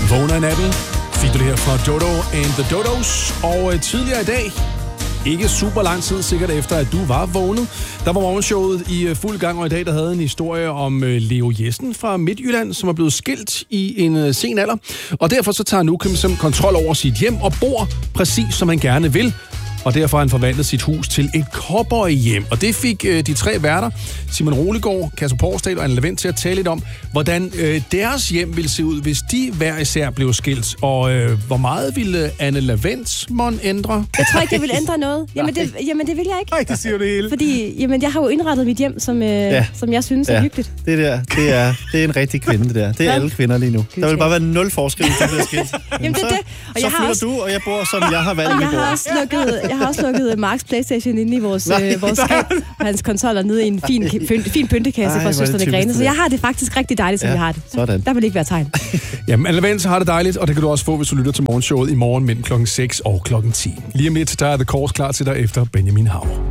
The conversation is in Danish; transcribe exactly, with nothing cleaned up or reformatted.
Vågner i natten. Fik du det her fra Dodo and the Dodos. Og øh, tidligere i dag, ikke super lang tid sikkert efter, at du var vågnet, der var morgenshowet i øh, fuld gang, og i dag der havde en historie om øh, Leo Jessen fra Midtjylland, som er blevet skilt i en øh, sen alder. Og derfor så tager Nukim som kontrol over sit hjem og bor præcis som han gerne vil. Og derfor har han forvandlet sit hus til et cowboyhjem. Og det fik øh, de tre værter, Simon Roligård, Kasper Porsdal og Anne Lavend, til at tale lidt om, hvordan øh, deres hjem ville se ud, hvis de hver især blev skilt. Og øh, hvor meget ville Anne Lavend mon ændre? Jeg tror ikke, jeg vil ændre noget. Jamen det, jamen, det vil jeg ikke. Nej, det siger du hele. Fordi jamen, jeg har jo indrettet mit hjem, som, øh, ja. som jeg synes ja. er hyggeligt. Det der, det er, det er en rigtig kvinde, det der. Det er ja. alle kvinder lige nu. Der vil bare være nul forskel, hvis det bliver skilt. Jamen det er det. Og så flytter også... du, og jeg bor, som jeg har valgt og mit jeg bord. har også lukket, jeg har også lukket Marks PlayStation inde i vores, øh, vores skab, og hans konsoller nede i en fin, fin, fin pyntekasse fra Søstrene Grene. Så jeg har det faktisk rigtig dejligt, som ja, jeg har det. Sådan. Der vil ikke være tegn. Jamen, Anne Lavend har det dejligt, og det kan du også få, hvis du lytter til morgenshowet i morgen mellem klokken seks og klokken ti. Lige om lidt, der er The Course klar til dig efter Benjamin Hav.